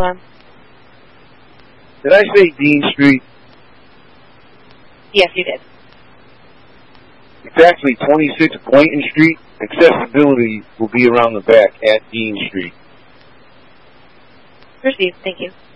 ma'am. Did I say Dean Street? Yes, you did. It's actually 26 Boynton Street. Accessibility will be around the back at Dean Street. Received. Thank you.